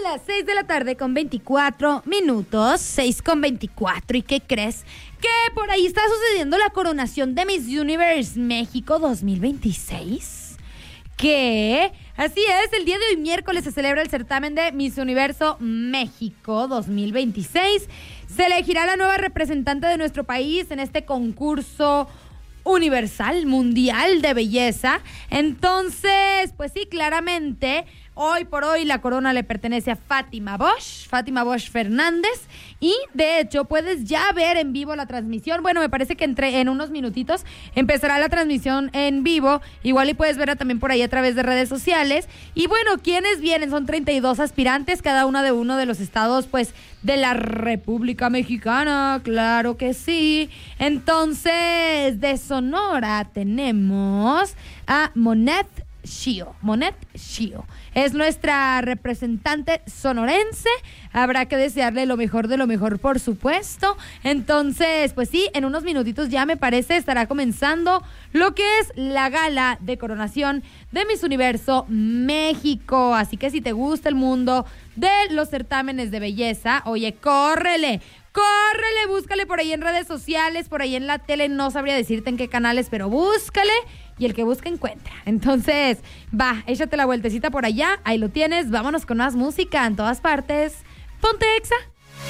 las 6 de la tarde con 24 minutos, 6 con 24. ¿Y qué crees? Que por ahí está sucediendo la coronación de Miss Universe México 2026. ¿Qué? Así es, el día de hoy miércoles se celebra el certamen de Miss Universo México 2026. Se elegirá la nueva representante de nuestro país en este concurso universal, mundial de belleza. Entonces, pues sí, claramente, hoy por hoy la corona le pertenece a Fátima Bosch Fernández. Y de hecho puedes ya ver en vivo la transmisión. Bueno, me parece que en unos minutitos empezará la transmisión en vivo. Igual y puedes verla también por ahí a través de redes sociales. Y bueno, ¿quiénes vienen? Son 32 aspirantes, cada una de uno de los estados, pues, de la República Mexicana. Claro que sí. Entonces, de Sonora tenemos a Monet Xio. Es nuestra representante sonorense. Habrá que desearle lo mejor de lo mejor, por supuesto. Entonces, pues sí, en unos minutitos ya me parece estará comenzando lo que es la gala de coronación de Miss Universo México. Así que si te gusta el mundo de los certámenes de belleza, oye, córrele, búscale por ahí en redes sociales, por ahí en la tele, no sabría decirte en qué canales, pero búscale. Y el que busca encuentra. Entonces, va, échate la vueltecita por allá. Ahí lo tienes. Vámonos con más música en todas partes. Ponte Exa.